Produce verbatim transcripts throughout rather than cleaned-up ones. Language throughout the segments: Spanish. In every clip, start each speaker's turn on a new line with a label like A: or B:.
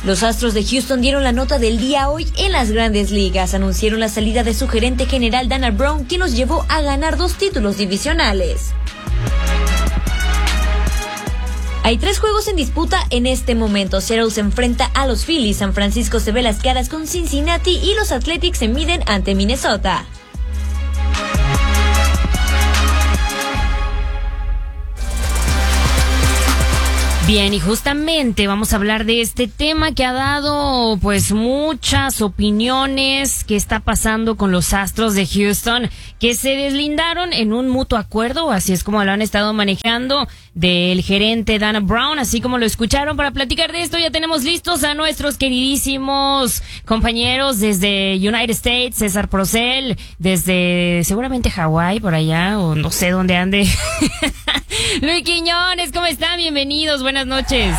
A: Los Astros de Houston dieron la nota del día hoy en las Grandes Ligas. Anunciaron la salida de su gerente general Dana Brown, quien los llevó a ganar dos títulos divisionales. Hay tres juegos en disputa en este momento. Seattle se enfrenta a los Phillies, San Francisco se ve las caras con Cincinnati y los Athletics se miden ante Minnesota. Bien, y justamente vamos a hablar de este tema que ha dado pues muchas opiniones. ¿Qué está pasando con los Astros de Houston? Que se deslindaron en un mutuo acuerdo, así es como lo han estado manejando, del gerente Dana Brown, así como lo escucharon. Para platicar de esto ya tenemos listos a nuestros queridísimos compañeros desde United States, César Procel, desde seguramente Hawái, por allá, o no sé dónde ande. Luis Quiñones, ¿cómo están? Bienvenidos, buenas noches.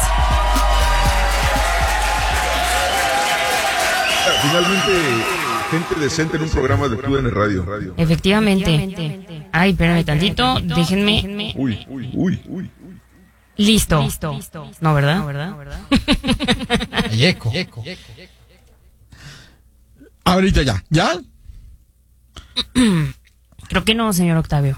B: Finalmente, gente decente en un programa de T U D N Radio.
A: Efectivamente. Ay, espérame tantito, déjenme.
B: Uy, uy, uy, uy.
A: Listo. Listo. No, ¿verdad? No, ¿verdad?
C: Hay eco. Ahorita ya. ¿Ya?
A: Creo que no, señor Octavio.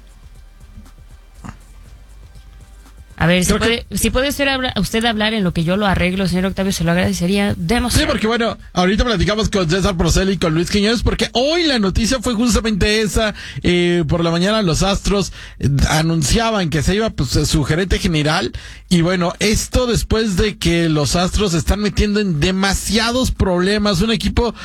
A: A ver, si puede, que... si puede usted hablar, usted hablar en lo que yo lo arreglo, señor Octavio, se lo agradecería demasiado.
C: Sí, porque bueno, ahorita platicamos con César Procel y con Luis Quiñones, porque hoy la noticia fue justamente esa. Eh, por la mañana los Astros eh, anunciaban que se iba pues, su gerente general, y bueno, esto después de que los Astros se están metiendo en demasiados problemas, un equipo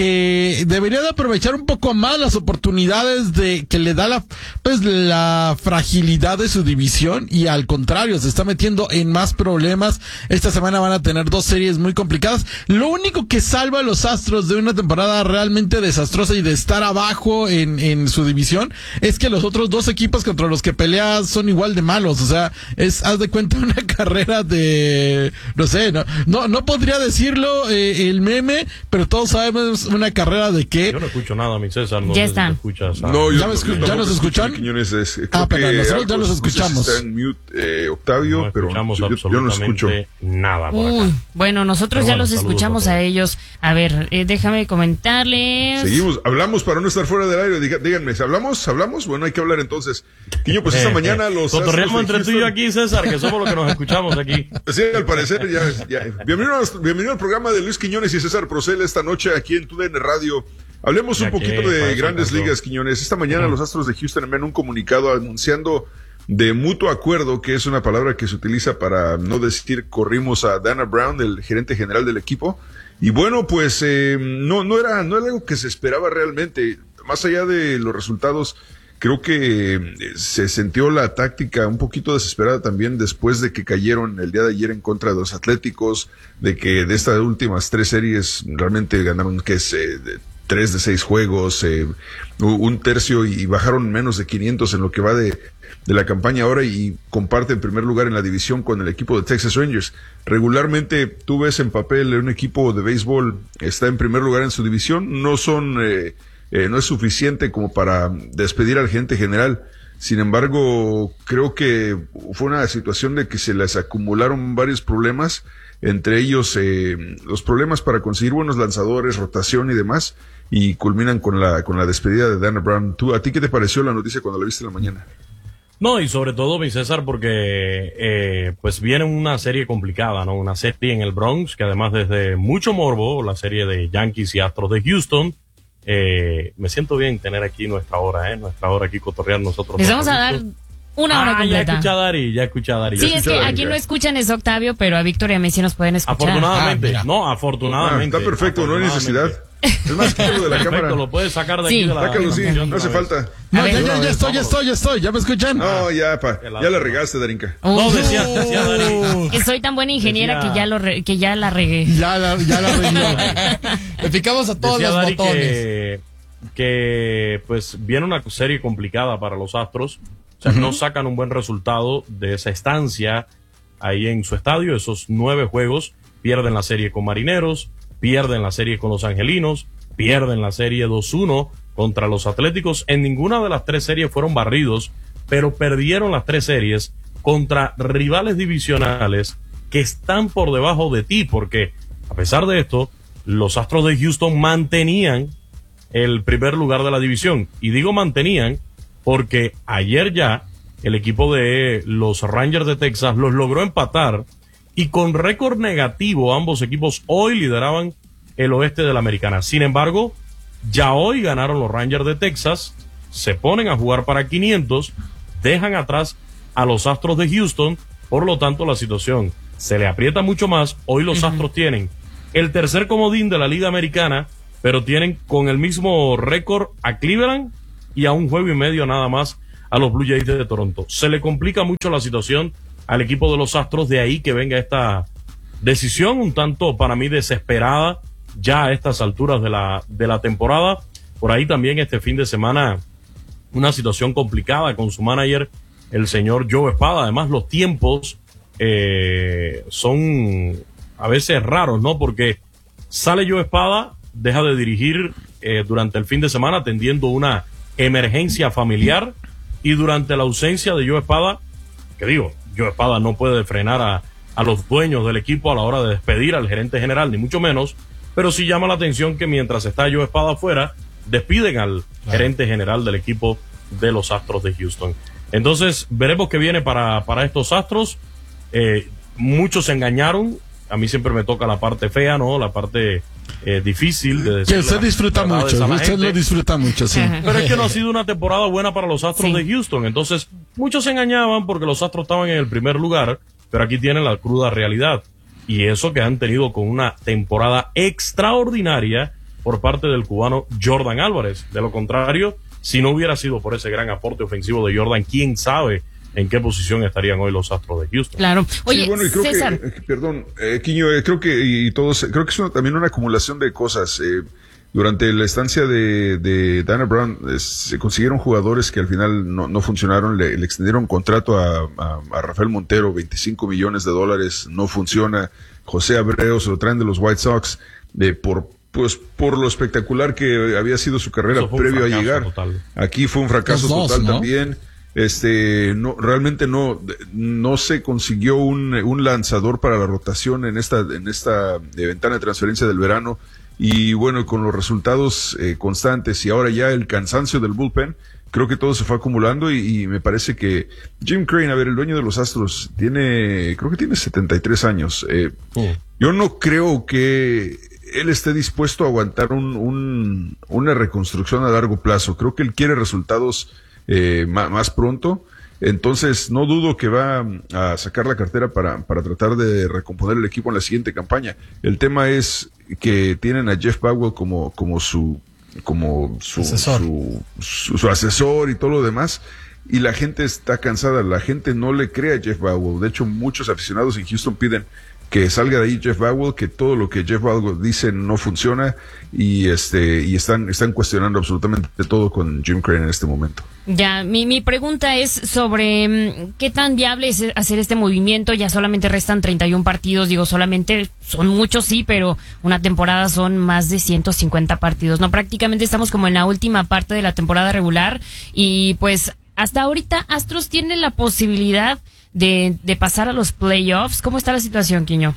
C: que debería de aprovechar un poco más las oportunidades de que le da la pues la fragilidad de su división, y al contrario se está metiendo en más problemas. Esta semana van a tener dos series muy complicadas. Lo único que salva a los Astros de una temporada realmente desastrosa y de estar abajo en, en su división es que los otros dos equipos contra los que peleas son igual de malos. O sea, es, haz de cuenta, una carrera de, no sé, no, no, no podría decirlo eh, el meme, pero todos sabemos una carrera de qué.
D: Yo no escucho nada, mi César. No
A: ya
D: sé
A: está.
D: Si escuchas,
B: no, yo,
C: ¿Ya, me escu- ¿ya nos escuchan?
B: Quiñones es,
C: ah, pero nosotros ya los escuchamos.
B: Está en mute, eh, Octavio,
D: no
B: pero yo, yo no escucho
D: nada por acá.
A: Uy, bueno, nosotros
D: pero
A: ya
D: bueno,
A: los escuchamos a, a ellos. A ver, eh, déjame comentarles.
B: Seguimos, hablamos para no estar fuera del aire. Diga, díganme, ¿hablamos? ¿Hablamos? Bueno, hay que hablar entonces. Quiño, pues esta eh, mañana los...
D: Cotorreamos entre tú y yo aquí, César, que somos los que nos escuchamos aquí.
B: Sí, al parecer, ya. ya. Bienvenido, bienvenido al programa de Luis Quiñones y César Procel esta noche aquí en T U D N Radio. Hablemos un poquito de Grandes Ligas, Quiñones. Esta mañana uh-huh. los Astros de Houston envían un comunicado anunciando de mutuo acuerdo, que es una palabra que se utiliza para no decir corrimos a Dana Brown, el gerente general del equipo. Y bueno, pues eh, no, no era, no era algo que se esperaba realmente. Más allá de los resultados, creo que se sintió la táctica un poquito desesperada también después de que cayeron el día de ayer en contra de los Atléticos, de que de estas últimas tres series realmente ganaron, que es eh, de, tres de seis juegos, eh, un tercio, y bajaron menos de quinientos en lo que va de, de la campaña ahora, y comparte en primer lugar en la división con el equipo de Texas Rangers. Regularmente tú ves en papel un equipo de béisbol está en primer lugar en su división, no son eh, eh, no es suficiente como para despedir al gerente general. Sin embargo, creo que fue una situación de que se les acumularon varios problemas, entre ellos eh, los problemas para conseguir buenos lanzadores, rotación y demás, y culminan con la con la despedida de Dana Brown. ¿Tú, a ti qué te pareció la noticia cuando la viste en la mañana?
D: No, y sobre todo, mi César, porque eh, pues viene una serie complicada, ¿no? Una serie en el Bronx, que además desde mucho morbo, la serie de Yankees y Astros de Houston. Eh, me siento bien tener aquí nuestra hora, ¿eh? Nuestra hora aquí cotorrear nosotros.
A: Les vamos a dar una hora
D: ah,
A: completa.
D: Ya escucha a Dari, ya escucha a Dari.
A: Sí, es que aquí no escuchan es Octavio, pero a Víctor y a mí sí nos pueden escuchar.
D: Afortunadamente,
C: ah,
D: no, afortunadamente.
B: Ah, está perfecto, no hay necesidad. Es más, quítalo de la
D: perfecto,
B: cámara.
D: lo puedes sacar de
A: sí.
D: aquí de la
B: Sácalo, sí, no hace falta.
C: No, ya, ya, ya estoy, ya estoy, ya estoy, ¿ya me escuchan?
B: No, ya, pa, ya la regaste, Darinka.
D: No, decía, decía Dari.
A: Que soy tan buena ingeniera
D: decía,
A: que ya lo re, que ya la regué.
C: Ya la, ya la regué. Le picamos a todos
D: decía
C: los
D: Dari
C: botones.
D: Que, que, pues, viene una serie complicada para los Astros. O sea, uh-huh. no sacan un buen resultado de esa estancia ahí en su estadio. Esos nueve juegos, pierden la serie con Marineros, pierden la serie con los Angelinos, pierden la serie dos uno contra los Atléticos. En ninguna de las tres series fueron barridos, pero perdieron las tres series contra rivales divisionales que están por debajo de ti, porque pesar de esto, los Astros de Houston mantenían el primer lugar de la división. Y digo mantenían porque ayer ya el equipo de los Rangers de Texas los logró empatar y con récord negativo ambos equipos hoy lideraban el oeste de la Americana. Sin embargo, ya hoy ganaron los Rangers de Texas, se ponen a jugar para quinientos, dejan atrás a los Astros de Houston, por lo tanto la situación se le aprieta mucho más. Hoy los uh-huh. Astros tienen el tercer comodín de la Liga Americana, pero tienen con el mismo récord a Cleveland y a un juego y medio nada más a los Blue Jays de Toronto. Se le complica mucho la situación al equipo de los Astros, de ahí que venga esta decisión un tanto para mí desesperada ya a estas alturas de la, de la temporada. Por ahí también este fin de semana una situación complicada con su manager, el señor Joe Espada. Además los tiempos eh, son a veces raros, ¿no? Porque sale Joe Espada, deja de dirigir eh, durante el fin de semana atendiendo una emergencia familiar, y durante la ausencia de Joe Espada, que digo, Joe Espada no puede frenar a, a los dueños del equipo a la hora de despedir al gerente general, ni mucho menos, pero sí llama la atención que mientras está Joe Espada afuera, despiden al claro. gerente general del equipo de los Astros de Houston. Entonces, veremos qué viene para, para estos Astros. Eh, muchos se engañaron. A mí siempre me toca la parte fea, ¿no? La parte eh, difícil de decir.
C: Que usted disfruta mucho, usted lo disfruta mucho, sí.
D: Pero es que no ha sido una temporada buena para los Astros sí. de Houston. Entonces, muchos se engañaban porque los Astros estaban en el primer lugar, pero aquí tienen la cruda realidad. Y eso que han tenido con una temporada extraordinaria por parte del cubano Jordan Álvarez. De lo contrario, si no hubiera sido por ese gran aporte ofensivo de Jordan, quién sabe en qué posición estarían hoy los Astros de Houston.
A: Claro. Oye,
B: sí, bueno, y creo
A: César.
B: que, perdón, eh, Quiño, eh, creo que, y todos, creo que es una, también una acumulación de cosas. Eh, durante la estancia de, de Dana Brown, eh, se consiguieron jugadores que al final no, no funcionaron, le, le extendieron contrato a, a, a Rafael Montero, veinticinco millones de dólares, no funciona. José Abreu se lo traen de los White Sox, de por pues por lo espectacular que había sido su carrera previo a llegar. Total. Aquí fue un fracaso dos, total, ¿no? También. Este, no, realmente no, no se consiguió un, un lanzador para la rotación en esta, en esta ventana de transferencia del verano. Y bueno, con los resultados eh, constantes y ahora ya el cansancio del bullpen, creo que todo se fue acumulando y, y me parece que Jim Crane, a ver, el dueño de los Astros, tiene, creo que tiene setenta y tres años. Eh, oh. Yo no creo que él esté dispuesto a aguantar un, un, una reconstrucción a largo plazo. Creo que él quiere resultados Eh, más, más pronto, entonces no dudo que va a sacar la cartera para, para tratar de recomponer el equipo en la siguiente campaña. El tema es que tienen a Jeff Bagwell como, como su, como su asesor. Su, su, su asesor y todo lo demás, y la gente está cansada, la gente no le cree a Jeff Bagwell. De hecho, muchos aficionados en Houston piden que salga de ahí Jeff Bagwell, que todo lo que Jeff Bagwell dice no funciona, y este y están están cuestionando absolutamente todo con Jim Crane en este momento.
A: Ya, mi, mi pregunta es sobre qué tan viable es hacer este movimiento. Ya solamente restan treinta y uno partidos, digo, solamente son muchos, sí, pero una temporada son más de ciento cincuenta partidos, ¿no? Prácticamente estamos como en la última parte de la temporada regular, y pues hasta ahorita Astros tiene la posibilidad de, de pasar a los playoffs. ¿Cómo está la situación, Quiño?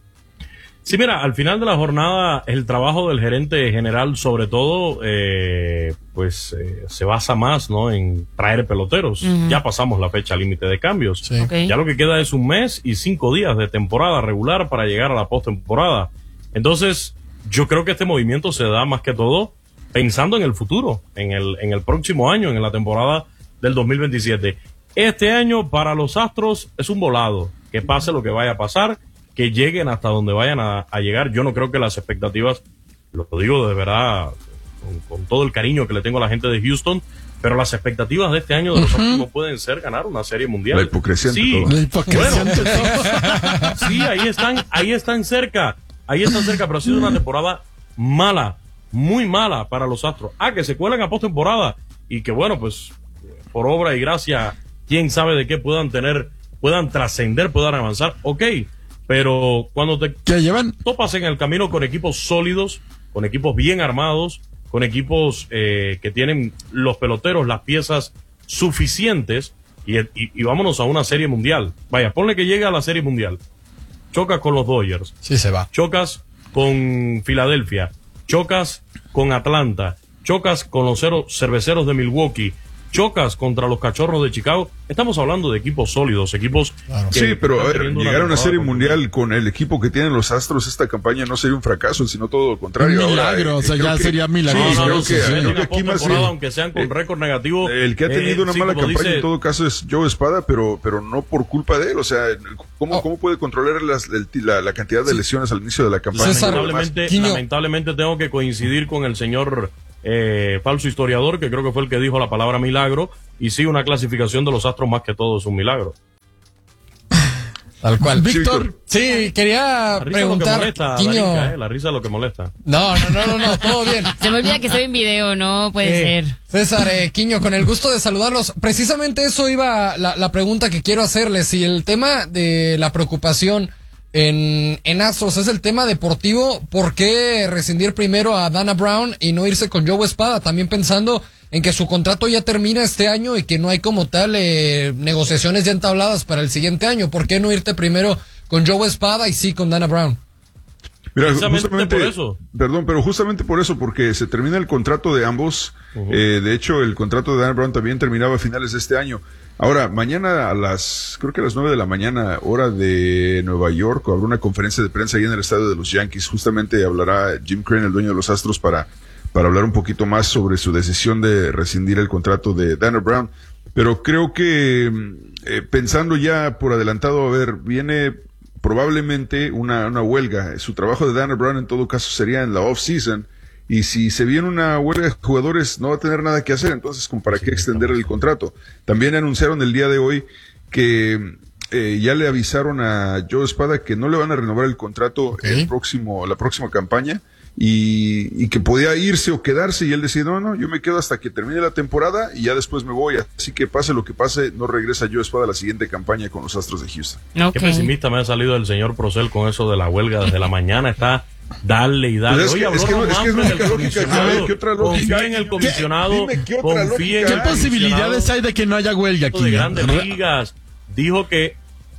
D: Sí, mira, al final de la jornada el trabajo del gerente general, sobre todo, eh, pues eh, se basa más, ¿no?, en traer peloteros. Uh-huh. Ya pasamos la fecha límite de cambios. Sí. Okay. Ya lo que queda es un mes y cinco días de temporada regular para llegar a la postemporada. Entonces, yo creo que este movimiento se da más que todo pensando en el futuro, en el, en el próximo año, en la temporada del dos mil veintisiete. Este año para los Astros es un volado. Que pase lo que vaya a pasar, que lleguen hasta donde vayan a, a llegar. Yo no creo que las expectativas, lo digo de verdad, con, con todo el cariño que le tengo a la gente de Houston, pero las expectativas de este año de los uh-huh. Astros no pueden ser ganar una serie mundial.
B: La hipocresía.
D: Sí,
B: la
C: hipocresía.
D: Bueno, sí, sí, ahí están, ahí están cerca, ahí están cerca, pero ha sido una temporada mala, muy mala para los Astros. Ah, que se cuelan a postemporada y que bueno, pues por obra y gracia, quién sabe de qué puedan tener, puedan trascender, puedan avanzar, ok, pero cuando te
C: ¿Qué llevan?
D: topas en el camino con equipos sólidos, con equipos bien armados, con equipos eh, que tienen los peloteros, las piezas suficientes, y, y, y vámonos a una serie mundial. Vaya, ponle que llegue a la serie mundial, chocas con los Dodgers,
C: sí se va,
D: chocas con Filadelfia, chocas con Atlanta, chocas con los cero cerveceros de Milwaukee, chocas contra los Cachorros de Chicago. Estamos hablando de equipos sólidos, equipos
C: Claro.
D: que
B: Sí, pero a ver,
D: están teniendo
B: llegar a una serie
D: temporada
B: mundial con el equipo que tienen los Astros, esta campaña no sería un fracaso, sino todo lo contrario.
C: Un milagro,
B: Ahora,
C: o sea,
B: creo
C: ya
B: que-
C: sería
B: Sí,
C: milagroso.
D: No, no,
B: creo
D: no,
B: que,
D: sí,
B: creo
D: sí,
B: que
D: una
B: aquí más
D: postemporada,
B: bien,
D: aunque sean con
B: eh,
D: récord negativo.
B: el que ha tenido
D: eh,
B: una
D: sí,
B: mala
D: como
B: campaña
D: dice-
B: en todo caso es Joe Espada, pero pero no por culpa de él. O sea, ¿cómo,
E: Oh.
B: cómo puede controlar las- el- la, la cantidad de lesiones al inicio de la campaña?
E: César,
D: Lamentablemente,
E: Quiño.
D: lamentablemente tengo que coincidir con el señor eh, falso historiador, que creo que fue el que dijo la palabra milagro, y sí, una clasificación de los Astros más que todo es un milagro.
E: Tal cual.
C: Víctor,
E: Sí, quería
D: La risa es lo que
E: preguntar,
D: molesta,
E: Quiño.
D: Darinka, eh, la risa es lo que molesta.
E: No, no, no, no, no, todo bien.
A: Se me olvida que estoy en video, no puede
E: Eh,
A: ser.
E: César, eh, Quiño, con el gusto de saludarlos. Precisamente eso iba la, la pregunta que quiero hacerles. Si el tema de la preocupación en, en Astros es el tema deportivo, ¿por qué rescindir primero a Dana Brown y no irse con Joe Espada? También pensando en que su contrato ya termina este año y que no hay como tal eh, negociaciones ya entabladas para el siguiente año. ¿Por qué no irte primero con Joe Espada y sí con Dana Brown?
B: Mira,
D: Precisamente
B: justamente,
D: por eso.
B: Perdón, pero justamente por eso, porque se termina el contrato de ambos.
D: Ujú.
B: Eh, de hecho, el contrato de Dan Brown también terminaba a finales de este año. Ahora, mañana a las, creo que a las nueve de la mañana, hora de Nueva York, habrá una conferencia de prensa ahí en el estadio de los Yankees. Justamente hablará Jim Crane, el dueño de los Astros, para, para hablar un poquito más sobre su decisión de rescindir el contrato de Dan Brown. Pero creo que, eh, pensando ya por adelantado, a ver, viene probablemente una, una huelga. Su trabajo de Dana Brown en todo caso sería en la off-season, y si se viene una huelga de jugadores no va a tener nada que hacer, entonces ¿con para qué extender el contrato? También anunciaron el día de hoy que eh, ya le avisaron a Joe Espada que no le van a renovar el contrato
E: Ok.
B: el próximo, la próxima campaña, y, y que podía irse o quedarse, y él decía, no, no, yo me quedo hasta que termine la temporada y ya después me voy, así que pase lo que pase, no regresa Joe Espada a la siguiente campaña con los Astros de Houston.
A: Ok.
D: Qué pesimista me ha salido el señor Procel con eso de la huelga desde la mañana. Está dale y dale.
B: Pues es
D: Oye,
B: que-
D: habló
B: es que no-
D: Ron
B: es que es
D: Manfred,
B: lógica,
D: el
B: lógica,
D: comisionado.
B: a ver, ¿qué otra lógica
D: Confía
B: hay?
D: en el
B: ¿Qué-
D: comisionado.
B: dime, ¿qué otra
D: confía en
B: lógica
D: el
C: ¿Qué
B: hay?
C: posibilidades hay de que no haya huelga aquí?
D: de Grandes Ligas. Dijo que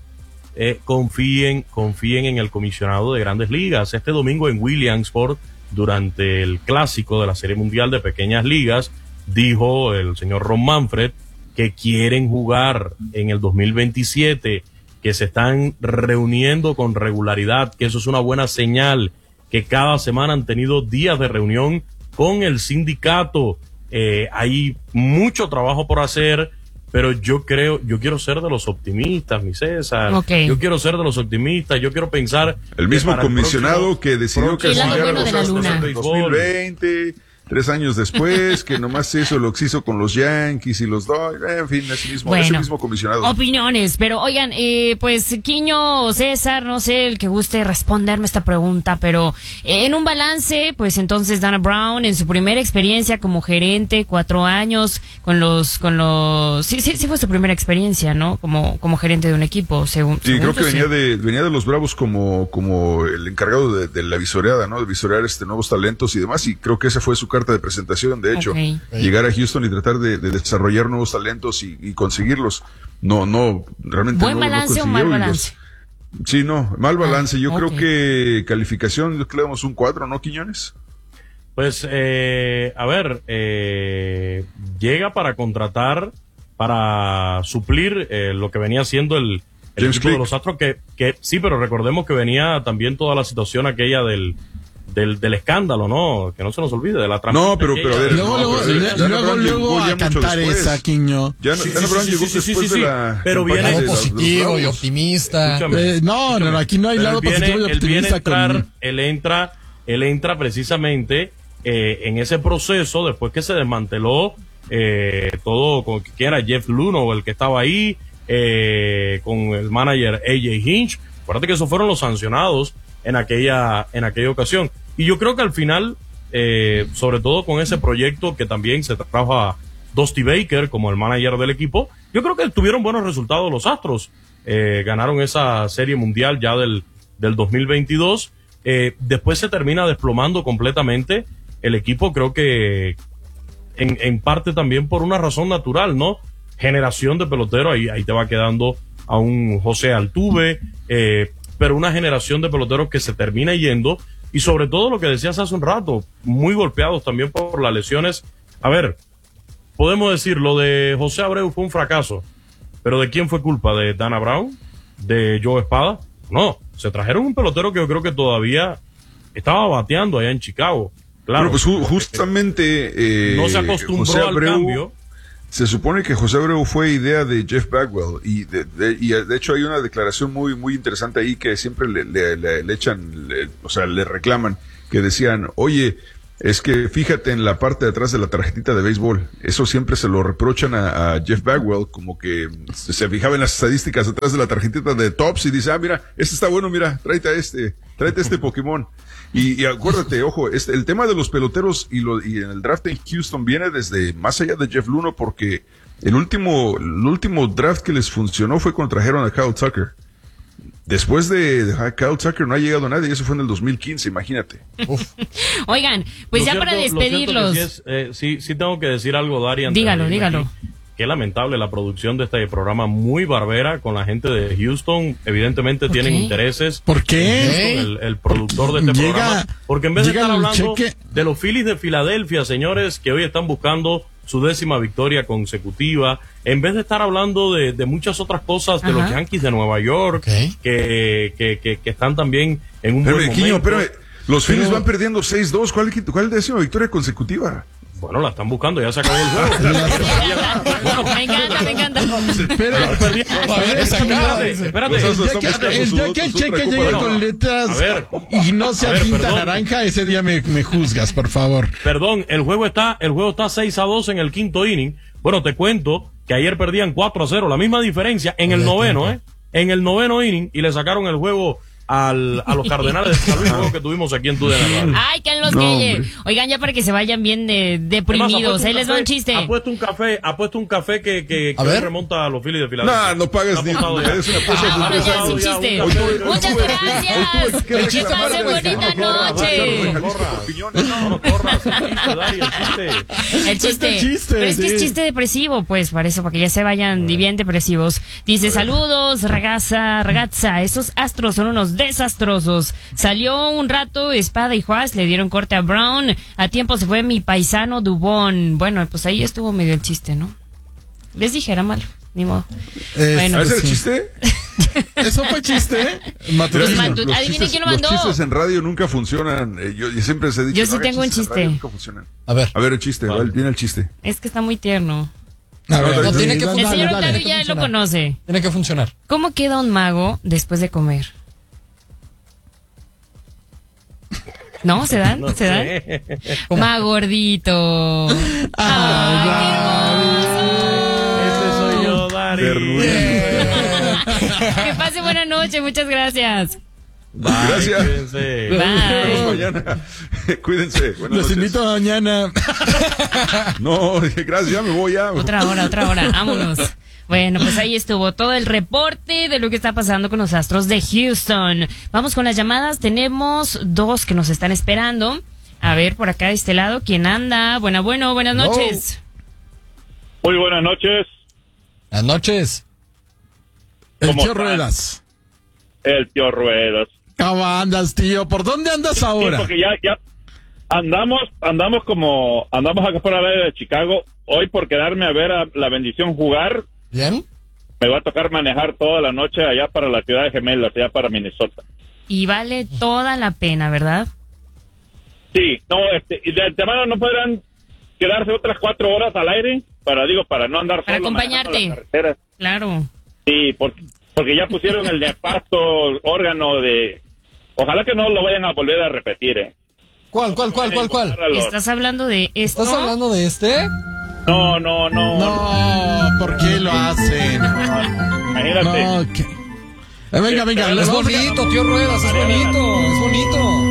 D: eh, confíen, confíen en el comisionado de Grandes Ligas. Este domingo en Williamsport, durante el clásico de la Serie Mundial de Pequeñas Ligas, dijo el señor Ron Manfred que quieren jugar en el dos mil veintisiete, que se están reuniendo con regularidad, que eso es una buena señal, que cada semana han tenido días de reunión con el sindicato. Eh, hay mucho trabajo por hacer, pero yo creo, yo quiero ser de los optimistas, mi César.
A: Ok.
D: Yo quiero ser de los optimistas, yo quiero pensar.
B: El
D: que
B: mismo
D: para
B: comisionado
D: próximo-
B: que decidió que
A: El lado
B: ascendiera a
A: bueno
B: los
A: de la
B: Astros
A: luna.
B: en el dos mil veinte, tres años después, que nomás hizo lo que hizo con los Yankees y los Dodgers, en fin, ese mismo, ese
A: Bueno,
B: mismo comisionado.
A: opiniones, pero oigan, eh, pues Quiño o César, no sé, el que guste responderme esta pregunta, pero eh, en un balance, pues entonces Dana Brown en su primera experiencia como gerente, cuatro años con los, con los, sí, sí, sí fue su primera experiencia, ¿no? Como, como gerente de un equipo, según.
B: Sí,
A: según
B: creo que
A: yo,
B: venía
A: sí.
B: de, venía de los Bravos como, como el encargado de, de la visoreada, ¿no? De visorear este nuevos talentos y demás, y creo que esa fue su carta de presentación, de hecho,
A: Ok.
B: llegar a Houston y tratar de, de desarrollar nuevos talentos y, y conseguirlos. No, no, realmente
A: ¿Buen
B: no, no
A: balance o
B: consiguió,
A: mal
B: y los-
A: balance?
B: Sí, no, mal balance. Yo
A: ok.
B: creo que calificación, yo creo que le damos un cuatro, ¿no, Quiñones?
D: Pues, eh, a ver, eh, llega para contratar, para suplir eh, lo que venía siendo el, el
B: James
D: equipo de
B: Click.
D: los Astros, que, que sí, pero recordemos que venía también toda la situación aquella del, del, del escándalo, ¿no? Que no se nos olvide, de la
B: No, pero- pero a ver,
C: Luego,
B: no,
C: luego,
B: pero
C: le-
B: Dana
C: luego,
B: Brown
C: luego
B: llegó ya
C: a
B: mucho
C: cantar
B: después.
C: esa, Quiño.
B: Ya
D: Sí,
B: Dana
D: sí,
B: Brown
D: sí,
B: llegó
D: sí, sí, sí,
B: después
D: sí,
B: de
D: sí.
B: la
D: Pero
B: campaña
D: viene-
B: de
E: Algo
B: los- los
E: positivo y
B: Bravos.
E: optimista.
D: Escúchame.
C: Eh, no, no, no, aquí no hay
D: Pero
C: lado
D: él viene,
C: positivo y
D: él viene a
C: optimista
D: entrar,
C: con...
D: él entra, él entra precisamente eh, en ese proceso después que se desmanteló eh, todo con que era Jeff Luhnow el que estaba ahí, eh, con el manager A J Hinch. Acuérdate que esos fueron los sancionados en aquella, en aquella ocasión. Y yo creo que al final, eh, sobre todo con ese proyecto que también se trajo a Dusty Baker como el manager del equipo, yo creo que tuvieron buenos resultados los Astros. Eh, ganaron esa serie mundial ya del, del dos mil veintidós. Eh, después se termina desplomando completamente el equipo, creo que en, en parte también por una razón natural, ¿no? Generación de pelotero, ahí, ahí te va quedando a un José Altuve, eh, pero una generación de peloteros que se termina yendo, y sobre todo lo que decías hace un rato, muy golpeados también por las lesiones. A ver, podemos decir, lo de José Abreu fue un fracaso, pero ¿de quién fue culpa? ¿De Dana Brown? ¿De Joe Espada? No, se trajeron un pelotero que yo creo que todavía estaba bateando allá en Chicago. Claro,
B: bueno, pues ju- justamente eh,
D: no se acostumbró
B: José
D: al
B: Abreu,
D: cambio.
B: Se supone que José Abreu fue idea de Jeff Bagwell y de, de, y de hecho hay una declaración muy muy interesante ahí que siempre le, le, le, le echan, le, o sea, le reclaman, que decían, oye, es que fíjate en la parte de atrás de la tarjetita de béisbol. Eso siempre se lo reprochan a, a Jeff Bagwell, como que se fijaba en las estadísticas atrás de la tarjetita de Tops y dice, ah, mira, este está bueno, mira, tráete a este, tráete a este Pokémon. Y, y acuérdate, ojo, este, el tema de los peloteros y, lo, y en el draft en Houston viene desde más allá de Jeff Luhnow, porque el último, el último draft que les funcionó fue cuando trajeron a Kyle Tucker. Después de, de Kyle Tucker no ha llegado nadie, y eso fue en el dos mil quince, imagínate.
A: Oigan, pues
D: Lo
A: ya
D: cierto-
A: para
D: lo cierto
A: despedirlos.
D: que sí, es, eh, sí, sí tengo que decir algo, Dari. antes
A: Dígalo,
D: de irme
A: dígalo.
D: aquí. Qué lamentable la producción de este programa, muy barbera con la gente de Houston. Evidentemente
A: ¿Por
D: tienen
A: qué?
D: intereses.
C: ¿Por qué?
D: Houston, el, el productor de este
C: Llega-
D: programa. Porque en vez de
C: llega
D: estar
C: el
D: hablando
C: cheque-
D: de los Phillies de Filadelfia, señores, que hoy están buscando su décima victoria consecutiva, en vez de estar hablando de, de muchas otras cosas, de
A: Ajá.
D: los Yankees de Nueva York,
E: Ok.
D: que, que, que, que están también en un buen
B: Espérame,
D: momento.
B: Quiño, espérame. Los Phillies
C: Pero-
B: van perdiendo seis dos. ¿Cuál, ¿Cuál es la décima victoria consecutiva?
D: Bueno, la están buscando, ya se acabó el juego.
A: Me encanta, me encanta.
C: Pero,
D: Perdí-
E: A ver,
D: Espérate,
E: saca.
D: espérate.
B: Los
C: el
B: Astros
C: día que,
B: estamos
C: el día que el
B: buscando su-
C: cheque
B: su
C: llegue
B: otra
C: con
B: copa.
C: letras
D: A ver.
C: y no sea
D: A ver,
C: tinta
D: perdón.
C: naranja, ese día me, me juzgas, por favor.
D: Perdón, el juego está, el juego está seis a dos en el quinto inning. Bueno, te cuento que ayer perdían cuatro a cero, la misma diferencia en el noveno, ¿eh? En el noveno inning, y le sacaron el juego al, a los Cardenales de San Luis, juego que tuvimos aquí en tu
A: Ay, que en los
B: No,
A: que
B: hombre.
A: Oigan, ya para que se vayan bien de,
D: Además,
A: deprimidos.
D: ha
A: Ahí
D: puesto
A: les va un
D: café-
A: chiste.
D: Ha puesto un café, ha puesto un café que, que,
E: A
D: que
E: ver.
D: remonta a los Phillies de Filadelfia.
B: No, no pagas ni,
D: Ha apostado ya.
B: es una cosa
A: Ah, bueno, ya es un
B: de
A: chiste.
D: Hoy tuve-
A: Muchas
B: tuve-
A: gracias.
B: hoy tuve que
A: Que
B: reclamar
A: pasen
B: de
A: bonita
B: Jalisco,
A: noche.
B: de Jalisco por piñones.
D: No, no corras, el chiste, Dari, el chiste.
A: El chiste.
C: el chiste,
A: Pero es que es
C: sí.
A: chiste depresivo, pues, para eso, para que ya se vayan bien depresivos. Dice, saludos, ragazza, ragazza, esos astros son unos desastrosos. Salió un rato Espada y Juárez, le dieron corte a Brown. A tiempo se fue mi paisano Dubón. Bueno, pues ahí estuvo medio el chiste, ¿no? Les dije, era malo, ni modo.
C: Es-
A: Bueno,
B: ¿Ese es el
C: sí.
B: chiste?
C: Eso fue chiste, ¿eh?
A: Pues,
C: Matutino.
A: Matu-
B: Los
A: adivinen
B: chistes-
A: quién lo mandó.
B: Los chistes en radio nunca funcionan. Eh, yo, yo siempre se he dicho,
A: Yo sí
B: no hagan
A: tengo un
B: chistes en
A: chiste.
B: radio, nunca funcionan.
E: A ver.
B: A ver, el chiste,
D: Vale.
B: vale, viene el chiste.
A: Es que está muy tierno.
C: A ver,
E: No,
C: sí,
E: tiene que
C: dale,
A: El
E: Dale,
A: señor
E: dale.
A: Octavio ya lo
E: Funciona.
A: conoce.
E: Tiene que funcionar.
A: ¿Cómo queda un mago después de comer? ¿No? ¿Se dan?
D: No
A: ¿Se dan?
D: sé.
A: Más gordito.
C: Ay,
A: ¡Ay,
D: Ese soy yo, Dari.
B: Verdura.
A: qué hermoso! Que pase buena noche, muchas gracias.
D: Bye,
B: Gracias.
D: cuídense.
B: Nos
A: Bye.
B: vemos mañana. Cuídense. Buenas
C: Los
B: noches.
C: invito mañana.
B: No, gracias, ya me voy ya.
A: Otra hora, otra hora. Vámonos. Bueno, pues ahí estuvo todo el reporte de lo que está pasando con los Astros de Houston. Vamos con las llamadas. Tenemos dos que nos están esperando. A ver, por acá de este lado, ¿quién anda? Bueno, bueno, buenas noches.
F: Muy buenas noches,
E: Buenas noches.
C: El
F: ¿Cómo
C: tío
F: están?
C: Ruedas.
F: el tío Ruedas.
C: ¿Cómo andas, tío? ¿Por dónde andas
F: Sí,
C: ahora?
F: porque ya, ya andamos, andamos como, andamos acá por la área de Chicago. Hoy por quedarme a ver a la bendición jugar,
E: ¿Bien?
F: me va a tocar manejar toda la noche allá para la ciudad de Gemelas, allá para Minnesota.
A: Y vale toda la pena, ¿verdad?
F: Sí, no, este, y de antemano no podrán quedarse otras cuatro horas al aire, para, digo, para no andar
A: Para
F: solo manejando
A: acompañarte.
F: las carreteras.
A: Claro.
F: Sí, porque, porque ya pusieron el nefasto órgano de... Ojalá que no lo vayan a volver a repetir, ¿eh?
E: ¿Cuál, cuál, cuál, cuál, cuál?
A: ¿Estás hablando de esto?
E: ¿Estás hablando de este?
F: No, no, no.
C: No, ¿por qué lo hacen?
F: Imagínate.
C: No, que... Eh, venga, venga. les
E: Es
C: vamos a-
E: bonito, tío Ruedas, es bonito, es bonito.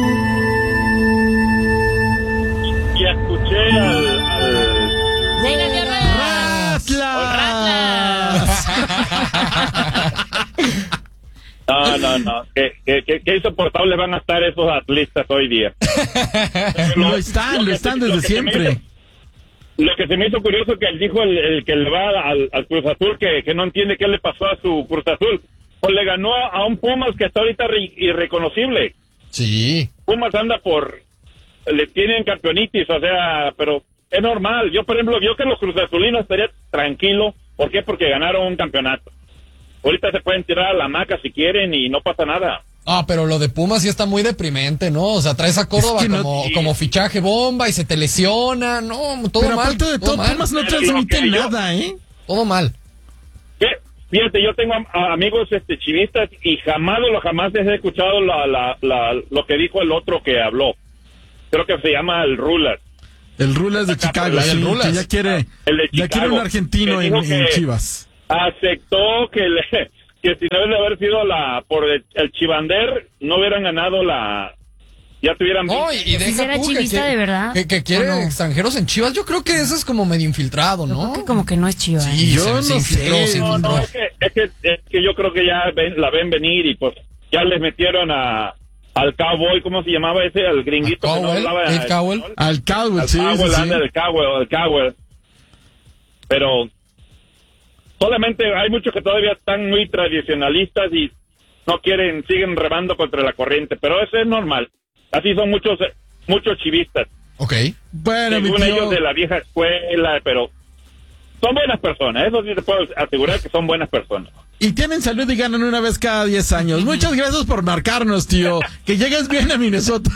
F: Y escuché al... al-
A: ¡Venga, tío Ruedas!
C: ¡Ratlas!
F: No, no, no. Qué, qué, qué, qué insoportables van a estar esos atletas hoy día.
C: Lo están, lo
F: que-
C: están
F: lo
C: desde
F: que se me
C: siempre.
F: hizo- Lo que se me hizo curioso que él dijo el, el que le va al, al Cruz Azul que, que no entiende qué le pasó a su Cruz Azul. pues le ganó a un Pumas que está ahorita re- irreconocible.
E: Sí.
F: Pumas anda por, le tienen campeonitis, o sea, pero es normal. Yo, por ejemplo, yo que los Cruz Azulinos estaría tranquilo. ¿Por qué? Porque ganaron un campeonato. Ahorita se pueden tirar a la hamaca si quieren y no pasa nada.
E: Ah, pero lo de Pumas sí está muy deprimente, ¿no? O sea, traes a Córdoba
C: Es que no-
E: como, como fichaje bomba y se te lesiona. No, todo
C: Pero
E: mal.
C: aparte de todo,
E: mal,
C: Pumas no
F: Pero
C: transmite
F: lo que yo-
C: nada, ¿eh?
E: todo mal.
F: ¿Qué? Fíjate, yo tengo a- a amigos este chivistas y jamás lo jamás he escuchado la, la, la, lo que dijo el otro que habló. Creo que se llama el Rulas.
C: El Rulas de Chicago,
E: el
C: sí,
E: Rulas.
C: que ya quiere,
F: El de
C: ya quiere
F: Chicago,
C: un argentino
F: que
C: en,
F: dijo
C: en
F: que-
C: Chivas.
F: Aceptó que le, que si no hubiera haber sido la por el, el Chivander no hubieran ganado la, ya tuvieran.
E: No, y, y
A: ¿Sí
E: deja
A: será
E: tú que
A: chivista
E: quiere-
A: de verdad?
E: Que, que quiere
A: ¿O no?
E: extranjeros en Chivas. Yo creo que eso es como medio infiltrado,
A: Yo
E: ¿no?
A: creo que como que no es chiva. ¿eh?
E: Sí,
C: Yo
E: se,
C: no
E: se infiltró,
C: sé.
E: se
F: No,
E: infiltró.
F: no, es que, es que, es que yo creo que ya ven, la ven venir y pues ya les metieron a al cowboy, ¿cómo se llamaba ese? Al gringuito
E: ¿Al
F: que no
E: Cowell?
F: hablaba
E: ¿Dave Cowell?
F: español.
C: Al Cowell,
F: Al
C: sí, sí,
F: Cowell,
C: sí.
F: anda, el Cowell, el Cowell. Pero solamente hay muchos que todavía están muy tradicionalistas y no quieren, siguen remando contra la corriente, pero eso es normal. Así son muchos muchos chivistas.
E: Ok.
C: Bueno, mi
F: Según
C: tío,
F: ellos de la vieja escuela, pero son buenas personas, eso sí te puedo asegurar que son buenas personas.
C: y tienen salud y ganan una vez cada diez años. Muchas gracias por marcarnos, tío. Que llegues bien a Minnesota.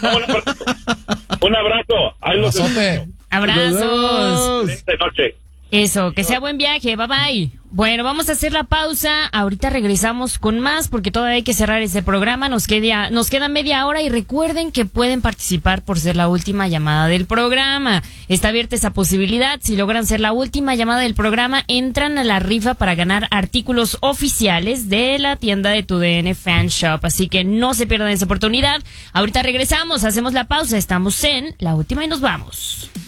F: Un abrazo, ahí los
E: Abrazote.
A: Abrazos.
F: esta noche.
A: Eso, que sea buen viaje, bye bye. Bueno, vamos a hacer la pausa. Ahorita regresamos con más porque todavía hay que cerrar este programa. Nos queda, nos queda media hora y recuerden que pueden participar por ser la última llamada del programa. Está abierta esa posibilidad. Si logran ser la última llamada del programa, entran a la rifa para ganar artículos oficiales de la tienda de Tu D N Fan Shop. Así que no se pierdan esa oportunidad. Ahorita regresamos, hacemos la pausa. Estamos en la última y nos vamos.